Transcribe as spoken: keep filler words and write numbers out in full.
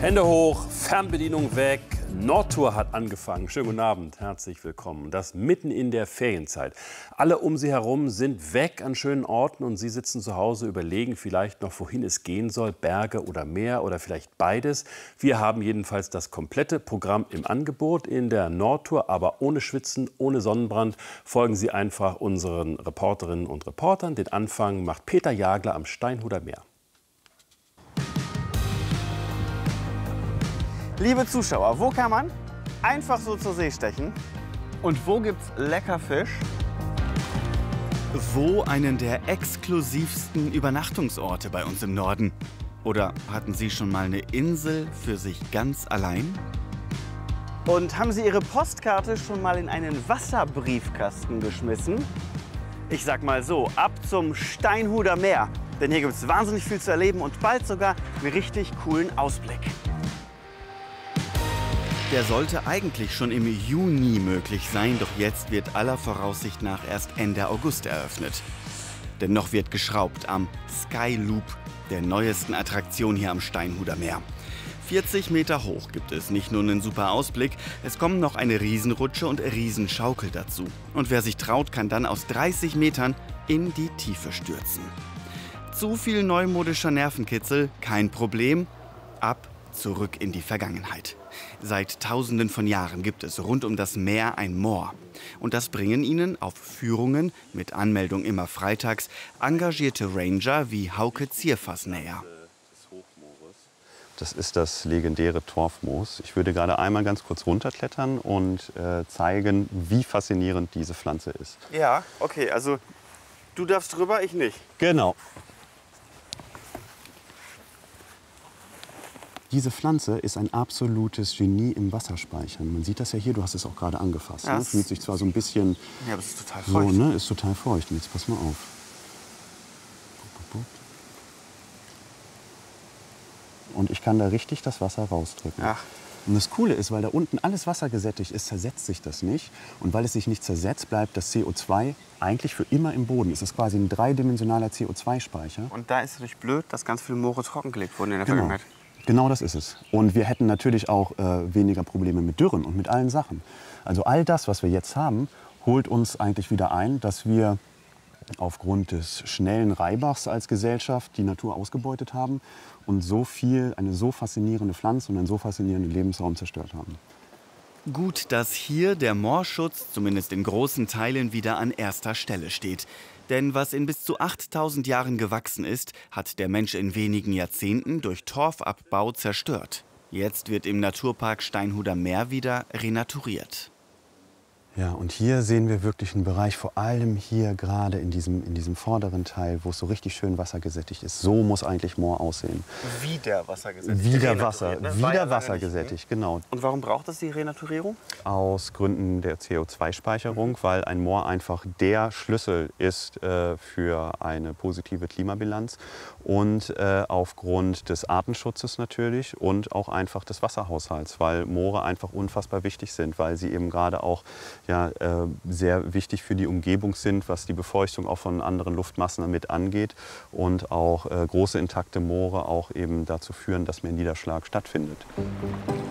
Hände hoch, Fernbedienung weg. Nordtour hat angefangen. Schönen guten Abend, herzlich willkommen. Das mitten in der Ferienzeit. Alle um Sie herum sind weg an schönen Orten und Sie sitzen zu Hause, überlegen vielleicht noch, wohin es gehen soll, Berge oder Meer oder vielleicht beides. Wir haben jedenfalls das komplette Programm im Angebot in der Nordtour, aber ohne Schwitzen, ohne Sonnenbrand. Folgen Sie einfach unseren Reporterinnen und Reportern. Den Anfang macht Peter Jagler am Steinhuder Meer. Liebe Zuschauer, wo kann man einfach so zur See stechen? Und wo gibt's lecker Fisch? Wo einen der exklusivsten Übernachtungsorte bei uns im Norden? Oder hatten Sie schon mal eine Insel für sich ganz allein? Und haben Sie Ihre Postkarte schon mal in einen Wasserbriefkasten geschmissen? Ich sag mal so, ab zum Steinhuder Meer. Denn hier gibt's wahnsinnig viel zu erleben und bald sogar einen richtig coolen Ausblick. Der sollte eigentlich schon im Juni möglich sein, doch jetzt wird aller Voraussicht nach erst Ende August eröffnet. Denn noch wird geschraubt am Sky Loop, der neuesten Attraktion hier am Steinhuder Meer. vierzig Meter hoch gibt es nicht nur einen super Ausblick, es kommen noch eine Riesenrutsche und Riesenschaukel dazu. Und wer sich traut, kann dann aus dreißig Metern in die Tiefe stürzen. Zu viel neumodischer Nervenkitzel, kein Problem. Ab zurück in die Vergangenheit. Seit Tausenden von Jahren gibt es rund um das Meer ein Moor. Und das bringen Ihnen auf Führungen, mit Anmeldung immer freitags, engagierte Ranger wie Hauke Zierfass näher. Das ist das legendäre Torfmoos. Ich würde gerade einmal ganz kurz runterklettern und äh, zeigen, wie faszinierend diese Pflanze ist. Ja, okay, also du darfst drüber, ich nicht. Genau. Diese Pflanze ist ein absolutes Genie im Wasserspeichern. Man sieht das ja hier, du hast es auch gerade angefasst. Ja, Ne? Fühlt sich zwar so ein bisschen... Ja, aber es ist total so, feucht. ne? Ist total feucht. Und jetzt pass mal auf. Und ich kann da richtig das Wasser rausdrücken. Ach. Und das Coole ist, weil da unten alles wassergesättigt ist, zersetzt sich das nicht. Und weil es sich nicht zersetzt, bleibt das C O zwei eigentlich für immer im Boden. Es ist quasi ein dreidimensionaler C O zwei Speicher. Und da ist es natürlich blöd, dass ganz viele Moore trockengelegt wurden in der Genau. Vergangenheit. Genau das ist es. Und wir hätten natürlich auch äh, weniger Probleme mit Dürren und mit allen Sachen. Also all das, was wir jetzt haben, holt uns eigentlich wieder ein, dass wir aufgrund des schnellen Reibachs als Gesellschaft die Natur ausgebeutet haben und so viel, eine so faszinierende Pflanze und einen so faszinierenden Lebensraum zerstört haben. Gut, dass hier der Moorschutz zumindest in großen Teilen wieder an erster Stelle steht. Denn was in bis zu achttausend Jahren gewachsen ist, hat der Mensch in wenigen Jahrzehnten durch Torfabbau zerstört. Jetzt wird im Naturpark Steinhuder Meer wieder renaturiert. Ja, und hier sehen wir wirklich einen Bereich, vor allem hier gerade in diesem, in diesem vorderen Teil, wo es so richtig schön wassergesättigt ist. So muss eigentlich Moor aussehen. Wieder wassergesättigt. Wieder Wasser, Ne? wieder ja wassergesättigt, genau. Und warum braucht es die Renaturierung? Aus Gründen der C O zwei Speicherung, weil ein Moor einfach der Schlüssel ist äh, für eine positive Klimabilanz und äh, aufgrund des Artenschutzes natürlich und auch einfach des Wasserhaushalts, weil Moore einfach unfassbar wichtig sind, weil sie eben gerade auch ja, äh, sehr wichtig für die Umgebung sind, was die Befeuchtung auch von anderen Luftmassen damit angeht und auch äh, große intakte Moore auch eben dazu führen, dass mehr Niederschlag stattfindet.